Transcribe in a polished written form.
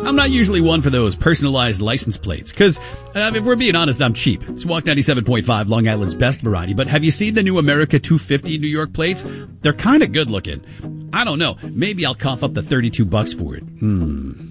I'm not usually one for those personalized license plates, because if we're being honest, I'm cheap. Squawk 97.5, Long Island's best variety. But have you seen the new America 250 New York plates? They're kind of good looking. I don't know. Maybe I'll cough up the $32 for it.